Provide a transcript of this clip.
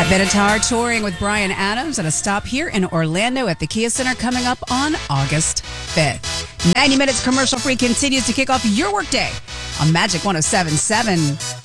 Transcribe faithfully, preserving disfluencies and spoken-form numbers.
Benatar touring with Bryan Adams at a stop here in Orlando at the Kia Center coming up on August fifth. ninety minutes commercial free continues to kick off your workday on Magic one oh seven point seven.